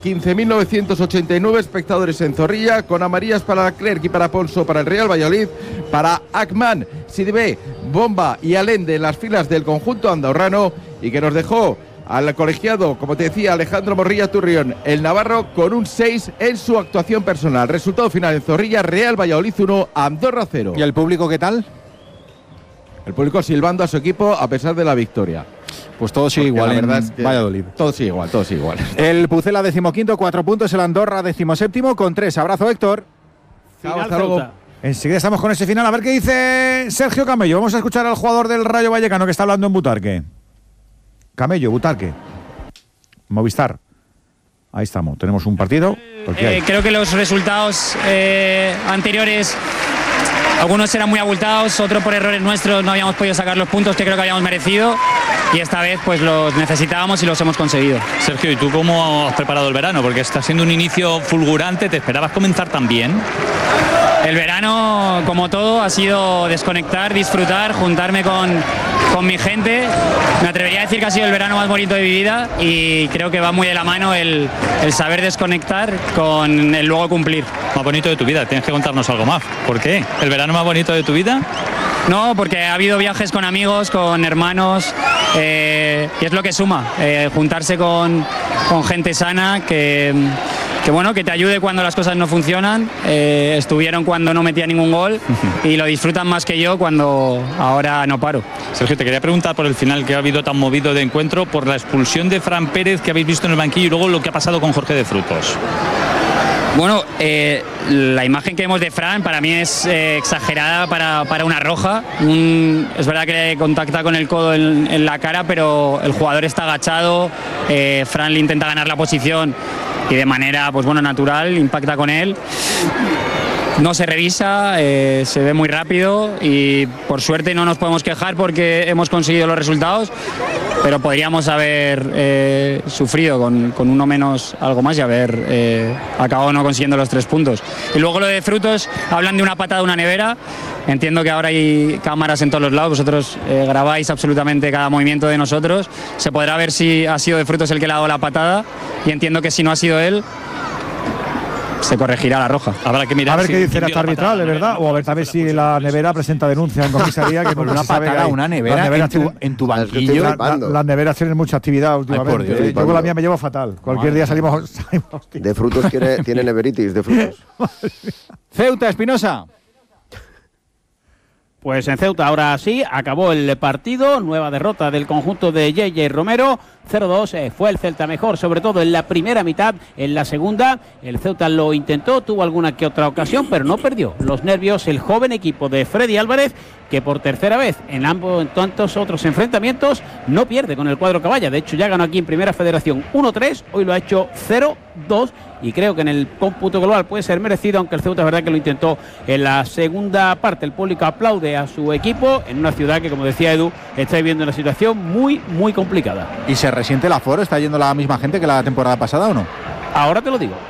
15.989 espectadores en Zorrilla, con amarillas para Leclerc y para Ponso para el Real Valladolid, para Akman, Sidibé, Bomba y Allende en las filas del conjunto andorrano, y que nos dejó al colegiado, como te decía, Alejandro Morrilla Turrión, el navarro, con un 6 en su actuación personal. Resultado final en Zorrilla: Real Valladolid 1, Andorra 0. ¿Y el público qué tal? El público silbando a su equipo a pesar de la victoria. Pues todo sigue igual, la verdad en es que Valladolid. Todo sigue igual. El Pucela 15º, 4 puntos. El Andorra 17º con 3. Abrazo, Héctor. Chao, hasta luego. Enseguida estamos con ese final. A ver qué dice Sergio Camello. Vamos a escuchar al jugador del Rayo Vallecano que está hablando en Butarque. Camello, Butarque. Movistar. Ahí estamos. Tenemos un partido. Creo que los resultados anteriores, algunos eran muy abultados, otros por errores nuestros no habíamos podido sacar los puntos que creo que habíamos merecido, y esta vez pues los necesitábamos y los hemos conseguido. Sergio, ¿y tú cómo has preparado el verano? Porque está siendo un inicio fulgurante. ¿Te esperabas comenzar tan bien? El verano, como todo, ha sido desconectar, disfrutar, juntarme con mi gente. Me atrevería a decir que ha sido el verano más bonito de mi vida, y creo que va muy de la mano el saber desconectar con el luego cumplir. Más bonito de tu vida, tienes que contarnos algo más. ¿Por qué? ¿El verano más bonito de tu vida? No, porque ha habido viajes con amigos, con hermanos, y es lo que suma, juntarse con gente sana que te ayude cuando las cosas no funcionan. Estuvieron cuando no metía ningún gol y lo disfrutan más que yo cuando ahora no paro. Sergio, te quería preguntar por el final que ha habido tan movido de encuentro, por la expulsión de Fran Pérez que habéis visto en el banquillo, y luego lo que ha pasado con Jorge de Frutos. Bueno, la imagen que vemos de Fran para mí es exagerada para una roja. Es verdad que le contacta con el codo en la cara, pero el jugador está agachado. Fran le intenta ganar la posición y de manera natural impacta con él. No se revisa, se ve muy rápido, y por suerte no nos podemos quejar porque hemos conseguido los resultados, pero podríamos haber sufrido con uno menos algo más y haber acabado no consiguiendo los 3 puntos. Y luego lo de Frutos, hablan de una patada de una nevera. Entiendo que ahora hay cámaras en todos los lados, vosotros grabáis absolutamente cada movimiento de nosotros. Se podrá ver si ha sido de Frutos el que le ha dado la patada, y entiendo que si no ha sido él, se corregirá la roja. Habrá que mirar. A ver qué dice la arbitral, ¿es verdad? O a ver también si la nevera presenta denuncia en comisaría. Que una patada, una nevera en tu banquillo. Las neveras tienen mucha actividad últimamente. Ay, yo con la mía me llevo fatal. Cualquier día salimos de Frutos tiene neveritis, de Frutos. Ceuta, Espinosa. Pues en Ceuta ahora sí, acabó el partido, nueva derrota del conjunto de JJ Romero, 0-2, fue el Celta mejor, sobre todo en la primera mitad. En la segunda el Ceuta lo intentó, tuvo alguna que otra ocasión, pero no perdió los nervios el joven equipo de Freddy Álvarez, que por tercera vez en tantos otros enfrentamientos no pierde con el cuadro caballa. De hecho ya ganó aquí en Primera Federación 1-3, hoy lo ha hecho 0-2, y creo que en el cómputo global puede ser merecido, aunque el Ceuta es verdad que lo intentó en la segunda parte. El público aplaude a su equipo en una ciudad que, como decía Edu, está viviendo una situación muy, muy complicada. ¿Y se resiente el aforo? ¿Está yendo la misma gente que la temporada pasada o no? Ahora te lo digo,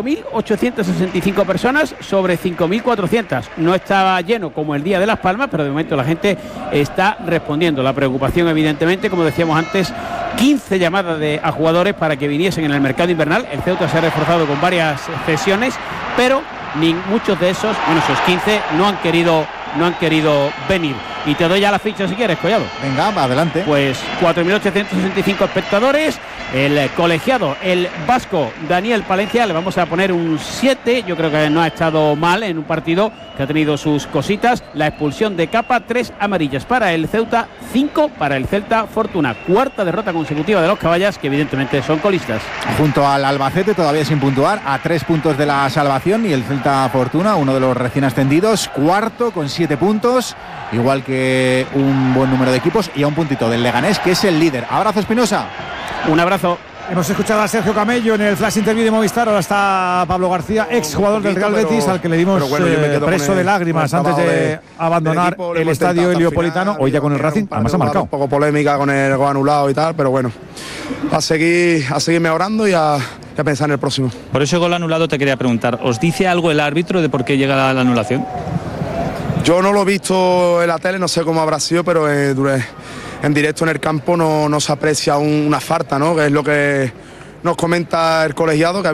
4.865 personas sobre 5.400. No estaba lleno como el día de Las Palmas, pero de momento la gente está respondiendo. La preocupación, evidentemente, como decíamos antes, 15 llamadas a jugadores para que viniesen en el mercado invernal. El Ceuta se ha reforzado con varias cesiones, pero muchos de esos 15, no han querido venir. Y te doy ya la ficha si quieres, Collado. Venga, adelante. Pues 4.865 espectadores. El colegiado, el vasco Daniel Palencia, le vamos a poner un 7. Yo creo que no ha estado mal en un partido que ha tenido sus cositas. La expulsión de Capa, 3 amarillas para el Ceuta, 5 para el Celta Fortuna. Cuarta derrota consecutiva de los caballas, que evidentemente son colistas. Junto al Albacete, todavía sin puntuar, a 3 puntos de la salvación, y el Celta Fortuna, uno de los recién ascendidos, cuarto con 7 puntos, igual que un buen número de equipos, y a un puntito del Leganés, que es el líder. Abrazo, Espinosa. Un abrazo. Hemos escuchado a Sergio Camello en el flash interview de Movistar. Ahora está Pablo García, ex jugador del Real Betis, al que le dimos preso de lágrimas antes de abandonar el estadio Heliopolitano. Hoy ya con el Racing, además ha marcado. Un poco polémica con el gol anulado y tal, pero bueno, a seguir mejorando y a pensar en el próximo. Por ese gol anulado te quería preguntar, ¿os dice algo el árbitro de por qué llega la anulación? Yo no lo he visto en la tele, no sé cómo habrá sido, pero en directo en el campo no se aprecia una falta, ¿no? Que es lo que nos comenta el colegiado, que